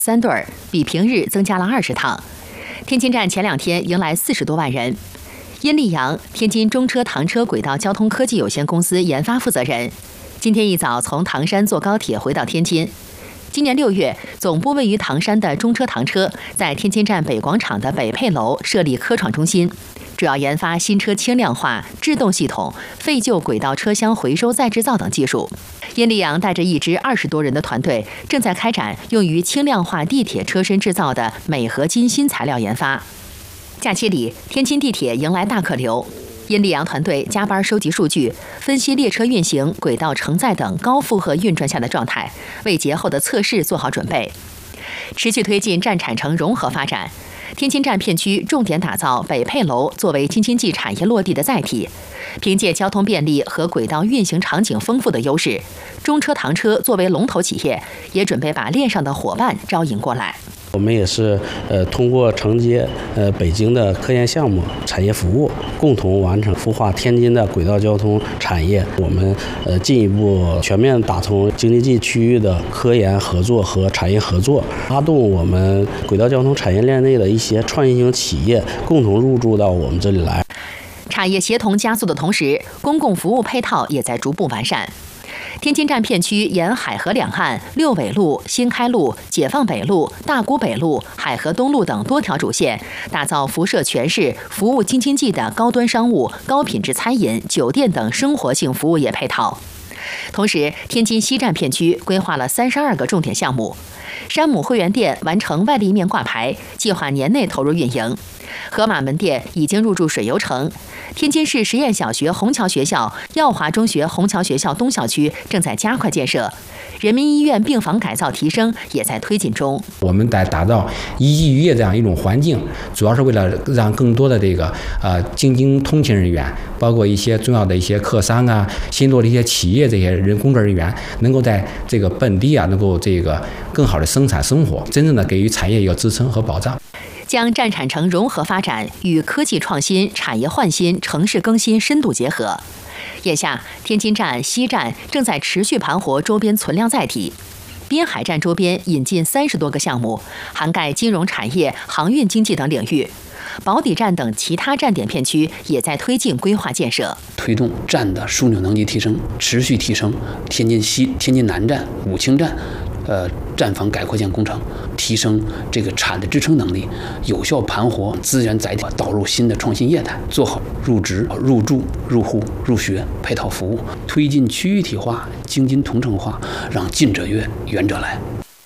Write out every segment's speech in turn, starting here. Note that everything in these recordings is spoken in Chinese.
3对，比平日增加了20趟。天津站前2天迎来40多万人。殷立阳，天津中车唐车轨道交通科技有限公司研发负责人，今天一早从唐山坐高铁回到天津。今年6月，总部位于唐山的中车唐车在天津站北广场的北配楼设立科创中心，主要研发新车轻量化、制动系统、废旧轨道车厢回收再制造等技术。殷立阳带着一支20多人的团队，正在开展用于轻量化地铁车身制造的镁合金新材料研发。假期里，天津地铁迎来大客流。殷立阳团队加班收集数据，分析列车运行、轨道承载等高负荷运转下的状态，为节后的测试做好准备。持续推进站产城融合发展，天津站片区重点打造北配楼作为京津冀产业落地的载体。凭借交通便利和轨道运行场景丰富的优势，中车唐车作为龙头企业，也准备把链上的伙伴招引过来。 我们也是通过承接北京的科研项目、产业服务，共同完成孵化天津的轨道交通产业。我们进一步全面打通京津冀区域的科研合作和产业合作，拉动我们轨道交通产业链内的一些创新型企业共同入驻到我们这里来。 产业协同加速的同时，公共服务配套也在逐步完善。天津站片区沿海河两岸六纬路、新开路、解放北路、大沽北路、海河东路等多条主线，打造辐射全市、服务京津冀的高端商务、高品质餐饮、酒店等生活性服务业配套。同时，天津西站片区规划了32个重点项目，山姆会员店完成外立面挂牌，计划年内投入运营。河马门店已经入驻水游城。天津市实验小学虹桥学校、耀华中学虹桥学校东校区正在加快建设，人民医院病房改造提升也在推进中。 我们在打造宜居渔业这样一种环境，主要是为了让更多的京津通勤人员，包括一些重要的一些客商啊、新多的一些企业这些工作人员，能够在这个本地能够更好的生产生活，真正的给予产业一个支撑和保障。 将站产城融合发展与科技创新、产业焕新、城市更新深度结合。眼下，天津站、西站正在持续盘活周边存量载体。滨海站周边引进30多个项目，涵盖金融产业、航运经济等领域。宝坻站等其他站点片区也在推进规划建设， 推动站的枢纽能力提升，持续提升天津西、天津南站、武清站。站房概括性工程，提升这个产的支撑能力，有效盘活资源载体，导入新的创新业态，做好入职、入住、入户、入学配套服务，推进区域体化、京津同城化，让近者悦，远者来。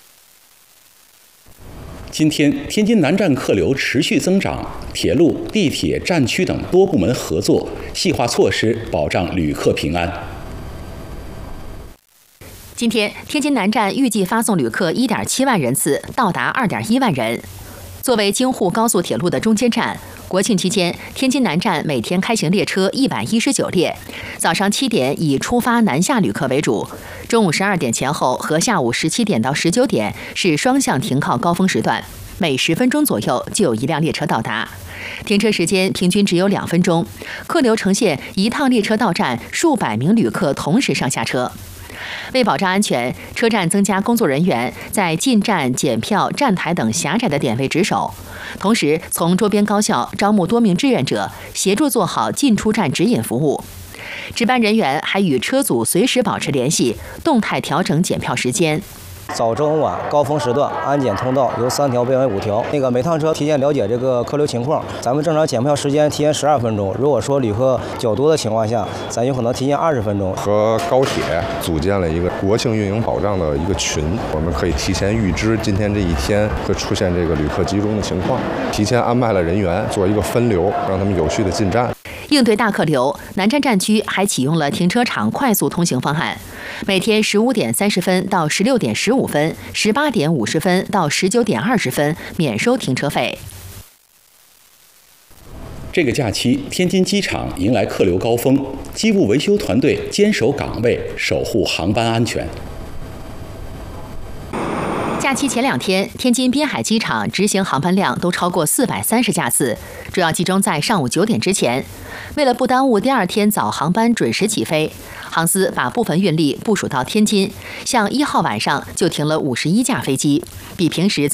今天，天津南站客流持续增长，铁路、地铁、站区等多部门合作，细化措施，保障旅客平安。 今天，天津南站预计发送旅客1.7万人次，到达2.1万人。作为京沪高速铁路的中间站，国庆期间，天津南站每天开行列车119列，早上7点以出发南下旅客为主，中午12点前后和下午17点到19点是双向停靠高峰时段，每10分钟左右就有一辆列车到达，停车时间平均只有2分钟，客流呈现一趟列车到站，数百名旅客同时上下车。为保障安全，车站增加工作人员在进站、检票、站台等狭窄的点位值守，同时从周边高校招募多名志愿者，协助做好进出站指引服务。值班人员还与车组随时保持联系，动态调整检票时间。 早中晚高峰时段安检通道由3条变为5条。每趟车提前了解这个客流情况，咱们正常检票时间提前12分钟。如果说旅客较多的情况下，咱有可能提前20分钟。 和高铁组建了一个国庆运营保障的一个群，我们可以提前预知今天这一天会出现这个旅客集中的情况，提前安排了人员做一个分流，让他们有序的进站。 应对大客流，南站站区还启用了停车场快速通行方案，每天15点30分到16点15分、18点50分到19点20分免收停车费。 这个假期，天津机场迎来客流高峰，机务维修团队坚守岗位，守护航班安全。 假期前2天，天津滨海机场执行航班量都超过430架次，主要集中在上午9点之前。为了不耽误第2天早航班准时起飞，航司把部分运力部署到天津，像1号晚上就停了51架飞机，比平时增